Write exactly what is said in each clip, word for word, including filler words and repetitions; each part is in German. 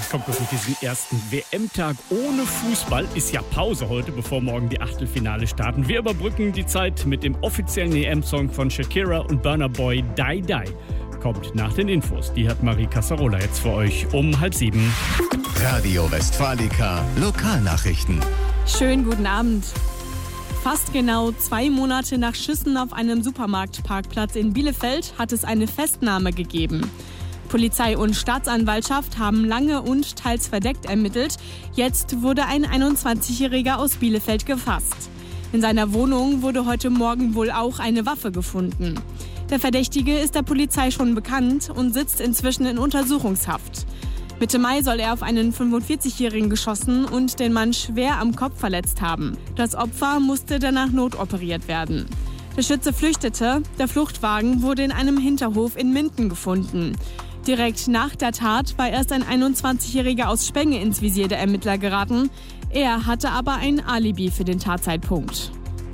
Was kommt das mit diesem ersten W M-Tag ohne Fußball? Ist ja Pause heute, bevor morgen die Achtelfinale starten. Wir überbrücken die Zeit mit dem offiziellen E M-Song von Shakira und Burna Boy, Die Die. Kommt nach den Infos. Die hat Marie Cassarola jetzt für euch um halb sieben. Radio Westfalica, Lokalnachrichten. Schönen guten Abend. Fast genau zwei Monate nach Schüssen auf einem Supermarktparkplatz in Bielefeld hat es eine Festnahme gegeben. Polizei und Staatsanwaltschaft haben lange und teils verdeckt ermittelt. Jetzt wurde ein einundzwanzigjähriger aus Bielefeld gefasst. In seiner Wohnung wurde heute Morgen wohl auch eine Waffe gefunden. Der Verdächtige ist der Polizei schon bekannt und sitzt inzwischen in Untersuchungshaft. Mitte Mai soll er auf einen fünfundvierzigjährigen geschossen und den Mann schwer am Kopf verletzt haben. Das Opfer musste danach notoperiert werden. Der Schütze flüchtete. Der Fluchtwagen wurde in einem Hinterhof in Minden gefunden. Direkt nach der Tat war erst ein einundzwanzigjähriger aus Spenge ins Visier der Ermittler geraten. Er hatte aber ein Alibi für den Tatzeitpunkt.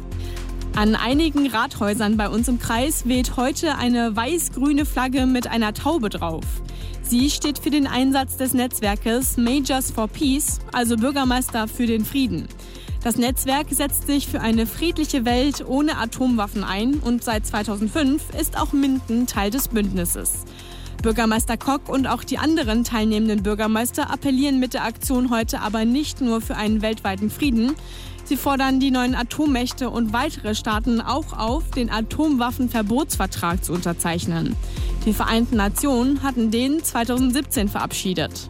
An einigen Rathäusern bei uns im Kreis weht heute eine weiß-grüne Flagge mit einer Taube drauf. Sie steht für den Einsatz des Netzwerkes Majors for Peace, also Bürgermeister für den Frieden. Das Netzwerk setzt sich für eine friedliche Welt ohne Atomwaffen ein und seit zweitausendfünf ist auch Minden Teil des Bündnisses. Bürgermeister Kock und auch die anderen teilnehmenden Bürgermeister appellieren mit der Aktion heute aber nicht nur für einen weltweiten Frieden. Sie fordern die neuen Atommächte und weitere Staaten auch auf, den Atomwaffenverbotsvertrag zu unterzeichnen. Die Vereinten Nationen hatten den zweitausendsiebzehn verabschiedet.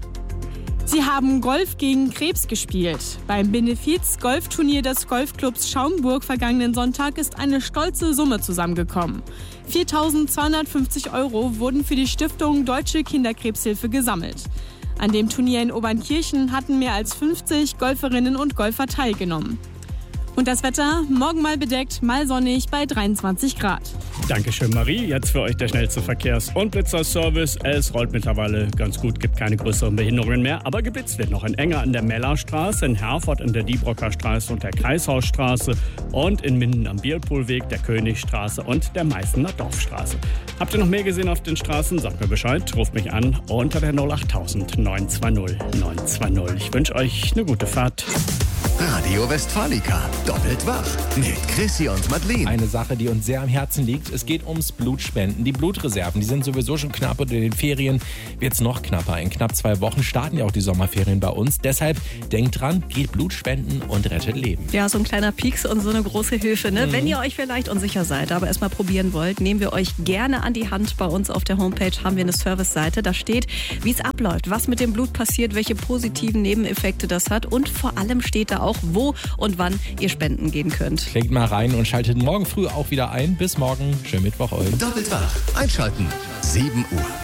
Sie haben Golf gegen Krebs gespielt. Beim Benefiz-Golfturnier des Golfclubs Schaumburg vergangenen Sonntag ist eine stolze Summe zusammengekommen. viertausendzweihundertfünfzig Euro wurden für die Stiftung Deutsche Kinderkrebshilfe gesammelt. An dem Turnier in Obernkirchen hatten mehr als fünfzig Golferinnen und Golfer teilgenommen. Und das Wetter, morgen mal bedeckt, mal sonnig bei dreiundzwanzig Grad. Dankeschön, Marie. Jetzt für euch der schnellste Verkehrs- und Blitzerservice. Es rollt mittlerweile ganz gut, gibt keine größeren Behinderungen mehr. Aber geblitzt wird noch in Enger an der Mellerstraße, in Herford an der Diebrocker Straße und der Kreishausstraße und in Minden am Bierpohlweg, der Königstraße und der Meißener Dorfstraße. Habt ihr noch mehr gesehen auf den Straßen? Sagt mir Bescheid, ruft mich an unter der null acht tausend neun zwei null neun zwei null. Ich wünsche euch eine gute Fahrt. Radio Westfalica, doppelt wach mit Chrissy und Madeleine. Eine Sache, die uns sehr am Herzen liegt, es geht ums Blutspenden. Die Blutreserven, die sind sowieso schon knapp und in den Ferien wird es noch knapper. In knapp zwei Wochen starten ja auch die Sommerferien bei uns. Deshalb denkt dran, geht Blut spenden und rettet Leben. Ja, so ein kleiner Pieks und so eine große Hilfe. Ne? Mhm. Wenn ihr euch vielleicht unsicher seid, aber erstmal probieren wollt, nehmen wir euch gerne an die Hand. Bei uns auf der Homepage haben wir eine Service-Seite. Da steht, wie es abläuft, was mit dem Blut passiert, welche positiven Nebeneffekte das hat und vor allem steht da auch, wo und wann ihr spenden gehen könnt. Klickt mal rein und schaltet morgen früh auch wieder ein. Bis morgen. Schönen Mittwoch euch. Doppelt wach. Einschalten. sieben Uhr.